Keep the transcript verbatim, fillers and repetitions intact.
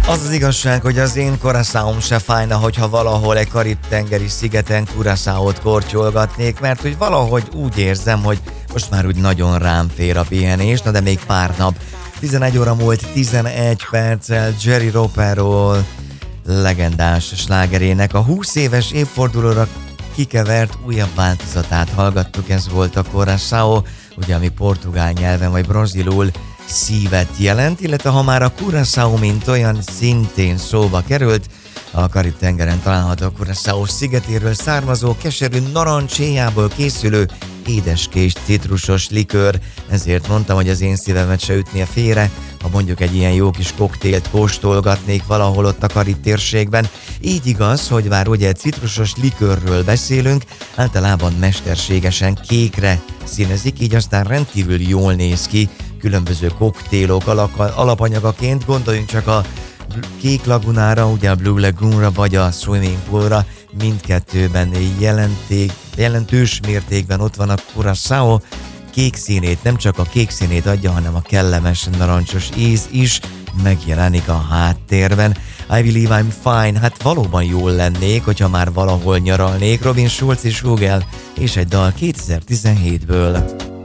Az az igazság, hogy az én Curaçaóm se fájna, hogyha valahol egy karib-tengeri szigeten Curaçaót kortyolgatnék, mert hogy valahogy úgy érzem, hogy most már úgy nagyon rám fér a pihenés, na de még pár nap. tizenegy óra múlt tizenegy perccel Jerry Ropero legendás slágerének a húsz éves évfordulóra kikevert újabb változatát hallgattuk, ez volt a Curaçao, ugye ami portugál nyelven vagy brazilul szívet jelent, illetve ha már a Curaçao mint olyan szintén szóba került, a Karib-tengeren található Curaçao szigetéről származó keserű narancséjából készülő édeskés citrusos likőr, ezért mondtam, hogy az én szívemet se ütnie félre, ha mondjuk egy ilyen jó kis koktélt kóstolgatnék valahol ott a Karib térségben. Így igaz, hogy bár ugye citrusos likőrről beszélünk, általában mesterségesen kékre színezik, így aztán rendkívül jól néz ki különböző koktélok alapanyagaként, gondoljunk csak a Kék Lagunára, ugye a Blue Lagoonra vagy a Swimming Poolra, mindkettőben jelenték, jelentős mértékben ott van a Curaçao. Kék színét, nem csak a kék színét adja, hanem a kellemes narancsos íz is megjelenik a háttérben. I believe I'm fine, hát valóban jól lennék, hogyha már valahol nyaralnék. Robin Schulz és Hugel és egy dal kétezer-tizenhétből.